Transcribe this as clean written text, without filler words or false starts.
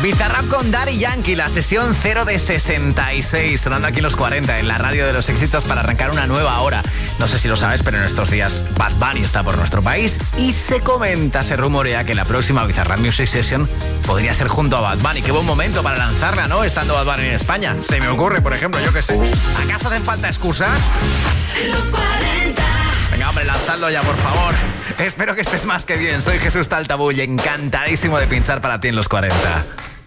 Bizarrap con Daddy Yankee, la sesión 0 de 66, sonando aquí en los 40, en la radio de los éxitos para arrancar una nueva hora. No sé si lo sabes, pero en estos días Bad Bunny está por nuestro país y se comenta, se rumorea que la próxima Bizarrap Music Session podría ser junto a Bad Bunny. Qué buen momento para lanzarla, ¿no? Estando Bad Bunny en España. Se me ocurre, por ejemplo, yo qué sé. ¿Acaso hacen falta excusas? Los 40. Venga, hombre, lanzadlo ya, por favor. Espero que estés más que bien. Soy Jesús Taltabull, encantadísimo de pinchar para ti en los 40.